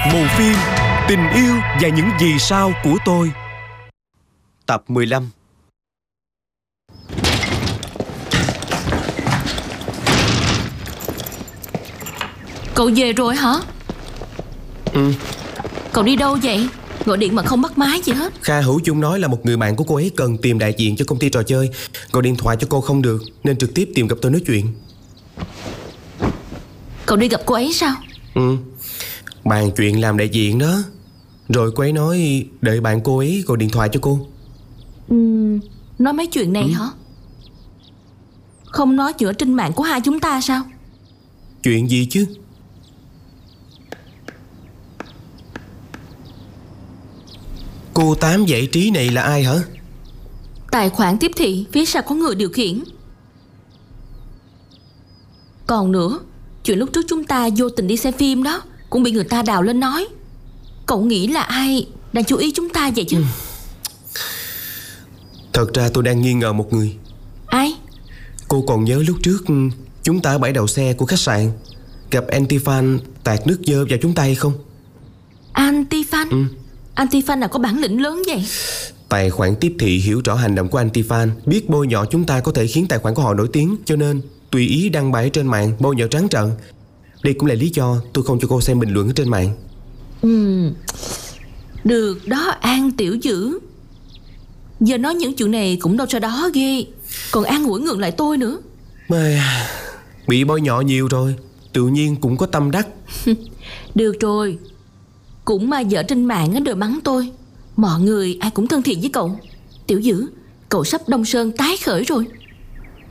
Màu phim Tình yêu và những vì sao của tôi. Tập 15. Cậu về rồi hả? Ừ. Cậu đi đâu vậy? Gọi điện mà không bắt máy gì hết. Kha Hữu Chung nói là một người bạn của cô ấy cần tìm đại diện cho công ty trò chơi. Gọi điện thoại cho cô không được nên trực tiếp tìm gặp tôi nói chuyện. Cậu đi gặp cô ấy sao? Ừ. Bàn chuyện làm đại diện đó. Rồi cô ấy nói đợi bạn cô ấy gọi điện thoại cho cô. Nói mấy chuyện này hả? Không nói chuyện ở trên mạng của hai chúng ta sao? Chuyện gì chứ? Cô Tám giải trí này là ai hả? Tài khoản tiếp thị phía sau có người điều khiển. Còn nữa, chuyện lúc trước chúng ta vô tình đi xem phim đó cũng bị người ta đào lên nói. Cậu nghĩ là ai đang chú ý chúng ta vậy chứ? Thật ra tôi đang nghi ngờ một người. Ai? Cô còn nhớ lúc trước chúng ta ở bãi đậu xe của khách sạn gặp Antifan tạt nước dơ vào chúng ta hay không? Antifan? Antifan nào có bản lĩnh lớn vậy? Tài khoản tiếp thị hiểu rõ hành động của Antifan, biết bôi nhọ chúng ta có thể khiến tài khoản của họ nổi tiếng, cho nên tùy ý đăng bài trên mạng bôi nhọ trắng trợn. Đây cũng là lý do tôi không cho cô xem bình luận ở trên mạng. Được đó An tiểu dữ. Giờ nói những chuyện này cũng đâu cho đó ghê. Còn an ủi ngược lại tôi nữa. Bị bôi nhọ nhiều rồi, tự nhiên cũng có tâm đắc. Được rồi. Cũng mà vợ trên mạng đều mắng tôi. Mọi người ai cũng thân thiện với cậu. Tiểu dữ, cậu sắp Đông Sơn tái khởi rồi.